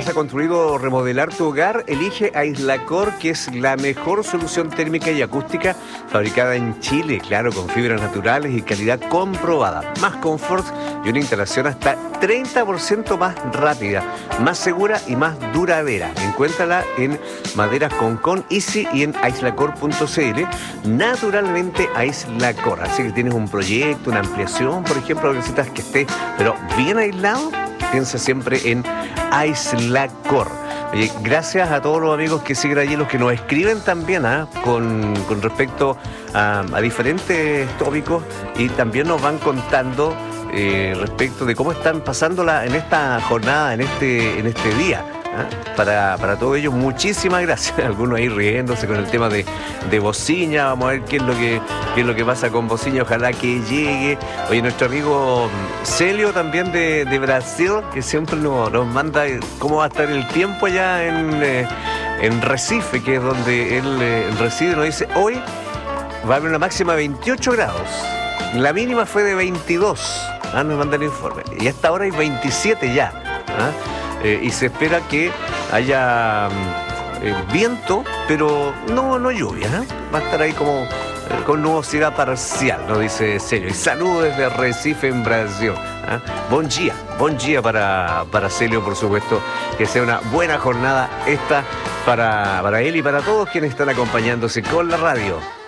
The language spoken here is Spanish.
vas a construir o remodelar tu hogar, elige Aislacor, que es la mejor solución térmica y acústica fabricada en Chile, claro, con fibras naturales y calidad comprobada. Más confort y una instalación hasta 30% más rápida, más segura y más duradera. Encuéntrala en Maderas Concon, Easy y en aislacor.cl. Naturalmente Aislacor. Así que tienes un proyecto, una ampliación, por ejemplo, necesitas que esté pero bien aislado, piensa siempre en Aislacor. Oye, gracias a todos los amigos que siguen allí, los que nos escriben también con respecto a diferentes tópicos y también nos van contando respecto de cómo están pasándola en esta jornada, en este día. Para todos ellos, muchísimas gracias. Algunos ahí riéndose con el tema de Bociña. Vamos a ver qué es lo que pasa con Bociña. Ojalá que llegue. Oye, nuestro amigo Celio también de Brasil, que siempre nos manda cómo va a estar el tiempo allá en Recife, que es donde él reside. Nos dice, hoy va a haber una máxima de 28 grados. La mínima fue de 22. Nos manda el informe. Y hasta ahora hay 27 ya. Y se espera que haya viento, pero no lluvia. Va a estar ahí como con nubosidad parcial, nos dice Celio. Y saludos desde Recife, en Brasil. Buen día para Celio, por supuesto. Que sea una buena jornada esta para él y para todos quienes están acompañándose con la radio.